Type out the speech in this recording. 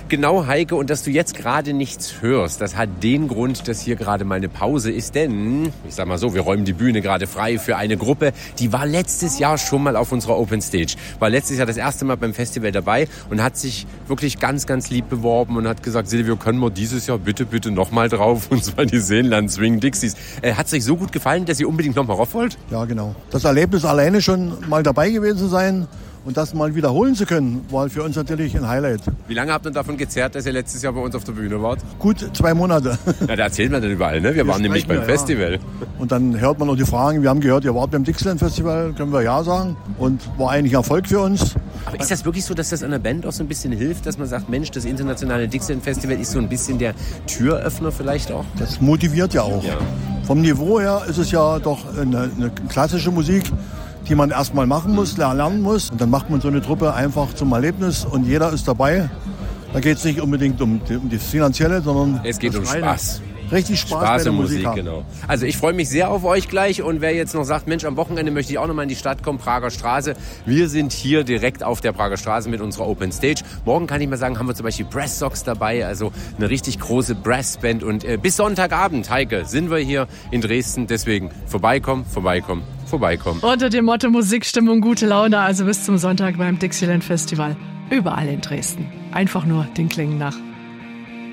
genau, Heike, und dass du jetzt gerade nichts hörst, das hat den Grund, dass hier gerade mal eine Pause ist, denn, ich sag mal so, wir räumen die Bühne gerade frei für eine Gruppe, die war letztes Jahr schon mal auf unserer Open Stage. War letztes Jahr das erste Mal beim Festival dabei und hat sich wirklich ganz, ganz lieb beworben und hat gesagt, Silvio, können wir dieses Jahr bitte nochmal drauf, und zwar die Seenland Swing Dixies. Hat es euch so gut gefallen, dass ihr unbedingt nochmal rauf wollt? Ja, genau. Das Erlebnis alleine schon mal dabei gewesen sein und das mal wiederholen zu können, war für uns natürlich ein Highlight. Wie lange habt ihr davon gezerrt, dass ihr letztes Jahr bei uns auf der Bühne wart? Gut 2 Monate. Na, da erzählt man dann überall, ne? Wir waren nämlich beim Festival. Und dann hört man noch die Fragen, wir haben gehört, ihr wart beim Dixieland Festival, können wir ja sagen. Und war eigentlich ein Erfolg für uns. Aber ist das wirklich so, dass das an der Band auch so ein bisschen hilft, dass man sagt, Mensch, das internationale Dixieland Festival ist so ein bisschen der Türöffner vielleicht auch? Das motiviert ja auch. Ja. Vom Niveau her ist es ja doch eine klassische Musik, die man erstmal machen muss, lernen muss. Und dann macht man so eine Truppe einfach zum Erlebnis und jeder ist dabei. Da geht es nicht unbedingt um das Finanzielle, sondern es geht um Spaß. Richtig Spaß bei der Musik haben. Genau. Also ich freue mich sehr auf euch gleich, und wer jetzt noch sagt, Mensch, am Wochenende möchte ich auch noch mal in die Stadt kommen, Prager Straße. Wir sind hier direkt auf der Prager Straße mit unserer Open Stage. Morgen kann ich mal sagen, haben wir zum Beispiel Brass Socks dabei, also eine richtig große Brassband, und bis Sonntagabend, Heike, sind wir hier in Dresden. Deswegen vorbeikommen. Unter dem Motto Musikstimmung, gute Laune, also bis zum Sonntag beim Dixieland Festival. Überall in Dresden. Einfach nur den Klingen nach.